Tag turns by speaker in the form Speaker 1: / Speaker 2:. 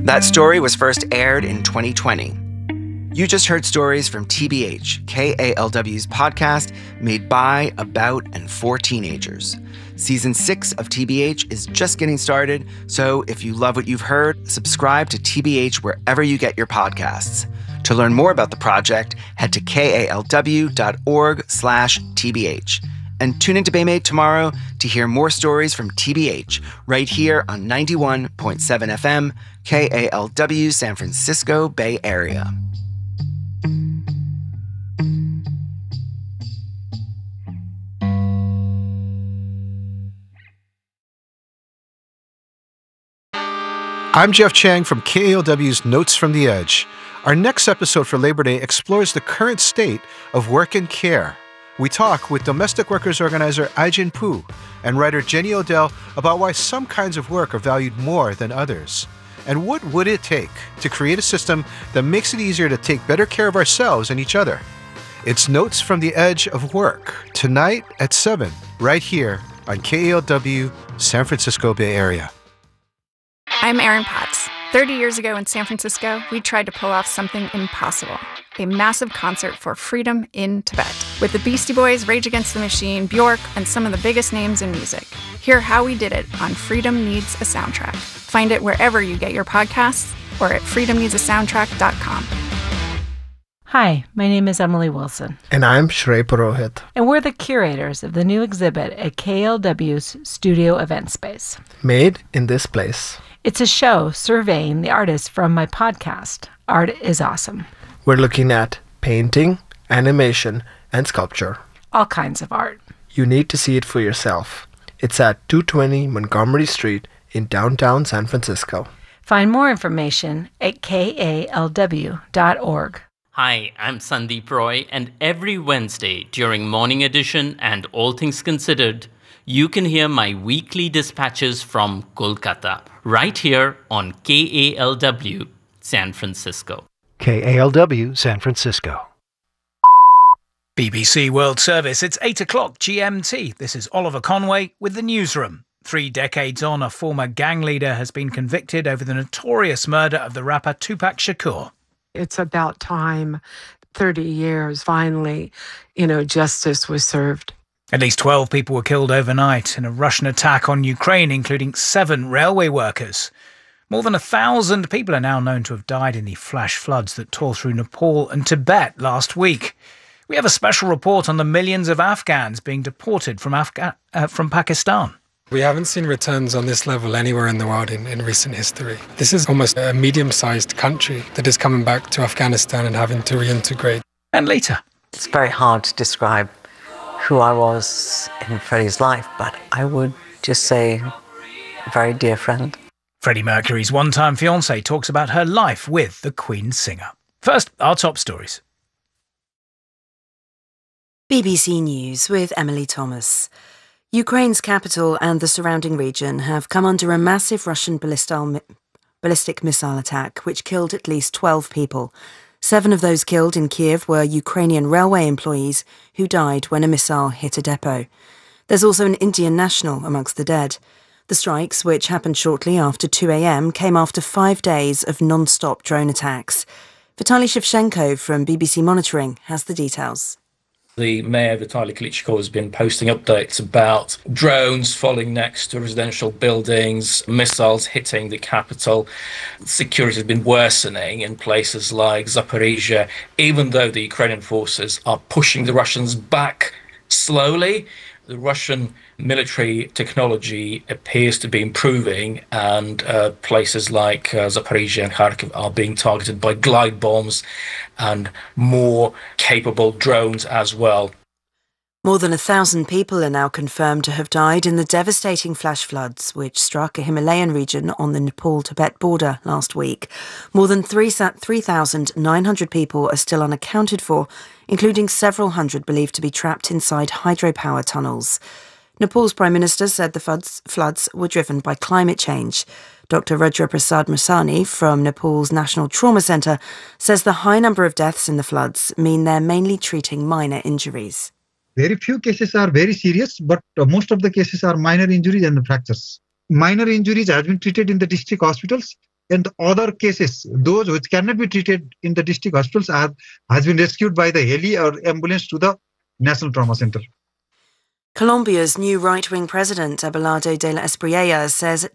Speaker 1: That story was first aired in 2020. You just heard stories from TBH, KALW's podcast made by, about, and for teenagers. Season 6 of TBH is just getting started, so if you love what you've heard, subscribe to TBH wherever you get your podcasts. To learn more about the project, head to kalw.org/TBH. And tune into Baymate tomorrow to hear more stories from TBH right here on 91.7 FM, KALW, San Francisco Bay Area.
Speaker 2: I'm Jeff Chang from KALW's Notes from the Edge. Our next episode for Labor Day explores the current state of work and care. We talk with domestic workers organizer Ai-jen Poo and writer Jenny Odell about why some kinds of work are valued more than others. And what would it take to create a system that makes it easier to take better care of ourselves and each other? It's Notes from the Edge of Work, tonight at 7, right here on KALW, San Francisco Bay Area.
Speaker 3: I'm Erin Potts. 30 years ago in San Francisco, we tried to pull off something impossible. A massive concert for freedom in Tibet. With the Beastie Boys, Rage Against the Machine, Bjork, and some of the biggest names in music. Hear how we did it on Freedom Needs a Soundtrack. Find it wherever you get your podcasts or at freedomneedsasoundtrack.com.
Speaker 4: Hi, my name is Emily Wilson.
Speaker 5: And I'm Shrey Purohit.
Speaker 4: And we're the curators of the new exhibit at KALW's Studio Event Space.
Speaker 5: Made in this place.
Speaker 4: It's a show surveying the artists from my podcast, Art is Awesome.
Speaker 5: We're looking at painting, animation, and sculpture.
Speaker 4: All kinds of art.
Speaker 5: You need to see it for yourself. It's at 220 Montgomery Street in downtown San Francisco.
Speaker 4: Find more information at kalw.org.
Speaker 6: Hi, I'm Sandeep Roy, and every Wednesday during Morning Edition and All Things Considered, you can hear my weekly dispatches from Kolkata, right here on KALW San Francisco.
Speaker 7: KALW San Francisco.
Speaker 8: BBC World Service, it's 8 o'clock GMT. This is Oliver Conway with the newsroom. 3 decades on, a former gang leader has been convicted over the notorious murder of the rapper Tupac Shakur.
Speaker 9: It's about time, 30 years, finally, justice was served.
Speaker 8: At least 12 people were killed overnight in a Russian attack on Ukraine, including 7 railway workers. More than 1,000 people are now known to have died in the flash floods that tore through Nepal and Tibet last week. We have a special report on the millions of Afghans being deported from Pakistan.
Speaker 10: We haven't seen returns on this level anywhere in the world in recent history. This is almost a medium-sized country that is coming back to Afghanistan and having to reintegrate.
Speaker 8: And later.
Speaker 11: It's very hard to describe who I was in Freddie's life, but I would just say a very dear friend.
Speaker 8: Freddie Mercury's one-time fiancée talks about her life with the Queen singer. First, our top stories.
Speaker 12: BBC News with Emily Thomas. Ukraine's capital and the surrounding region have come under a massive Russian ballistic missile attack, which killed at least 12 people. 7 of those killed in Kiev were Ukrainian railway employees who died when a missile hit a depot. There's also an Indian national amongst the dead. The strikes, which happened shortly after 2 a.m, came after 5 days of non-stop drone attacks. Vitaly Shevchenko from BBC Monitoring has the details.
Speaker 13: The mayor, Vitaly Klitschko, has been posting updates about drones falling next to residential buildings, missiles hitting the capital. Security has been worsening in places like Zaporizhia, even though the Ukrainian forces are pushing the Russians back slowly. The Russian military technology appears to be improving, and places like Zaporizhia and Kharkiv are being targeted by glide bombs and more capable drones as well.
Speaker 12: More than 1,000 people are now confirmed to have died in the devastating flash floods which struck a Himalayan region on the Nepal-Tibet border last week. More than 3,900 people are still unaccounted for, including several hundred believed to be trapped inside hydropower tunnels. Nepal's Prime Minister said the floods were driven by climate change. Dr. Rudra Prasad Masani from Nepal's National Trauma Centre says the high number of deaths in the floods mean they're mainly treating minor injuries.
Speaker 14: Very few cases are very serious, but most of the cases are minor injuries and fractures. Minor injuries have been treated in the district hospitals. And the other cases, those which cannot be treated in the district hospitals, has been rescued by the heli or ambulance to the National Trauma Center.
Speaker 12: Colombia's new right-wing president, Abelardo de la Espriella, says at